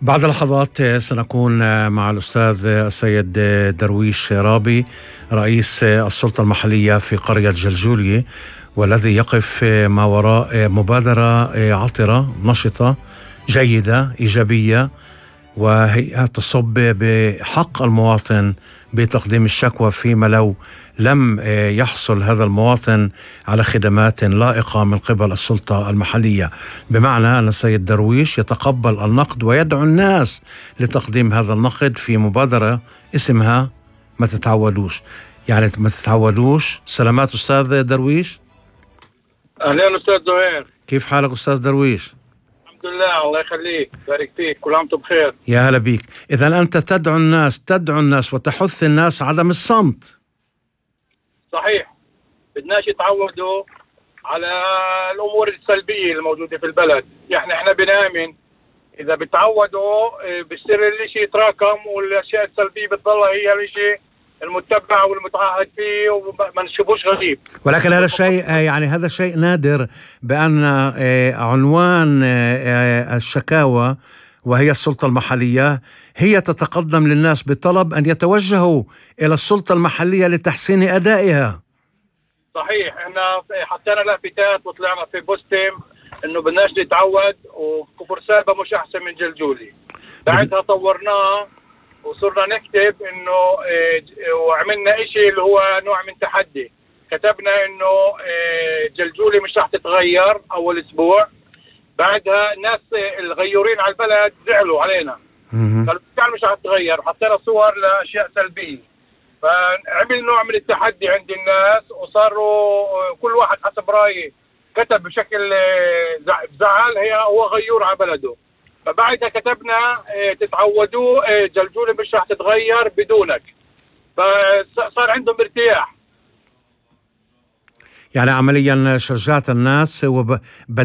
بعد لحظات سنكون مع الأستاذ السيد درويش رابي، رئيس السلطة المحلية في قرية جلجولية، والذي يقف ما وراء مبادرة عطرة نشطة جيدة إيجابية، وهي تصب بحق المواطن بتقديم الشكوى فيما لو لم يحصل هذا المواطن على خدمات لائقة من قبل السلطة المحلية. بمعنى أن السيد درويش يتقبل النقد ويدعو الناس لتقديم هذا النقد في مبادرة اسمها ما تتعودوش. يعني ما تتعودوش. سلامات أستاذ درويش. أهلا أستاذ زهير، كيف حالك أستاذ درويش؟ الحمد لله، الله يخليك، بارك فيك، كل عام وانتم بخير. يا هلا بيك. إذا أنت تدعو الناس وتحث الناس عدم الصمت. صحيح، بدناش يتعودوا على الأمور السلبية الموجودة في البلد. يعني احنا بنآمن إذا بتعودوا بصير الاشي يتراكم، والأشياء السلبية بتضل هي الاشي المتبع والمتعهد فيه وما نشوفوش غريب. ولكن هذا الشيء هذا شيء نادر، بأن عنوان الشكاوى وهي السلطة المحلية هي تتقدم للناس بطلب أن يتوجهوا إلى السلطة المحلية لتحسين أدائها. صحيح، احنا حطينا لافتات وطلعنا في بوستم انه بدناش نتعود، وكفر سابا مش احسن من جلجولي. بعدها طورناه وصرنا نكتب انه وعملنا اشي اللي هو نوع من تحدي. كتبنا انه جلجولي مش رح تتغير اول اسبوع. بعدها ناس الغيورين على البلد زعلوا علينا، قالوا مش رح تتغير، حطينا صور لاشياء سلبيه. فعمل نوع من التحدي عند الناس، وصاروا كل واحد حسب رايه كتب بشكل زعل هو غيور على بلده. فبعدها كتبنا تتعودوا جلجولي مش رح تتغير بدونك، فصار عندهم ارتياح. يعني عمليا شجعت الناس